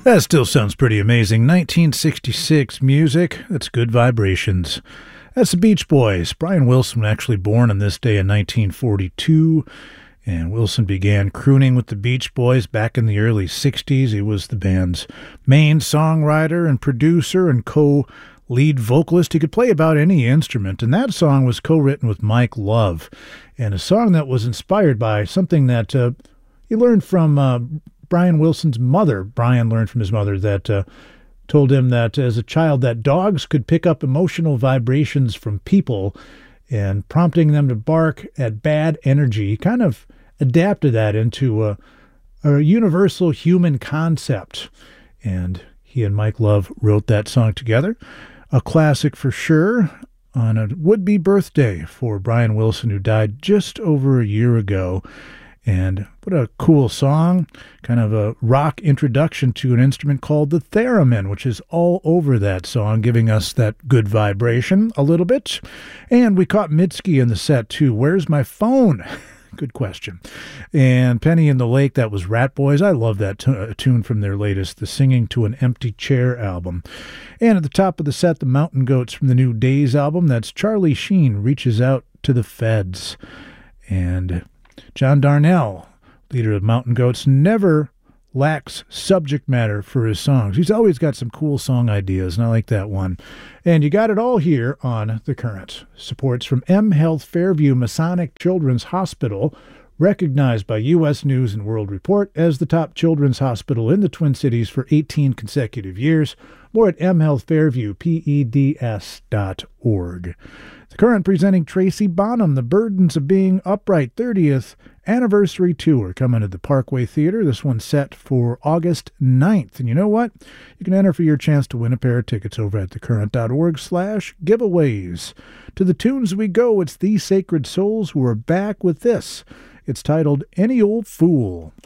That still sounds pretty amazing. 1966 music. That's Good Vibrations. That's the Beach Boys. Brian Wilson was actually born on this day in 1942, and Wilson began crooning with the Beach Boys back in the early 60s. He was the band's main songwriter and producer and co-lead vocalist. He could play about any instrument, and that song was co-written with Mike Love, and a song that was inspired by something that he learned from Brian Wilson's mother. Brian learned from his mother that told him that as a child that dogs could pick up emotional vibrations from people, and prompting them to bark at bad energy. He kind of adapted that into a universal human concept, and he and Mike Love wrote that song together. A classic for sure on a would-be birthday for Brian Wilson, who died just over a year ago. And what a cool song, kind of a rock introduction to an instrument called the theremin, which is all over that song, giving us that good vibration a little bit. And we caught Mitski in the set, too. Where's my phone? Good question. And Penny in the Lake, that was Rat Boys. I love that tune from their latest, the Singing to an Empty Chair album. And at the top of the set, the Mountain Goats from the new Days album. That's Charlie Sheen, Reaches Out to the Feds. And John Darnielle, leader of Mountain Goats, never lacks subject matter for his songs. He's always got some cool song ideas, and I like that one. And you got it all here on The Current. Supports from M Health Fairview Masonic Children's Hospital, recognized by U.S. News and World Report as the top children's hospital in the Twin Cities for 18 consecutive years. More at mhealthfairviewpeds.org. The Current presenting Tracy Bonham, The Burdens of Being Upright 30th Anniversary Tour, coming to the Parkway Theater. This one's set for August 9th. And you know what? You can enter for your chance to win a pair of tickets over at thecurrent.org/giveaways. To the tunes we go. It's These Sacred Souls, who are back with this. It's titled Any Old Fool.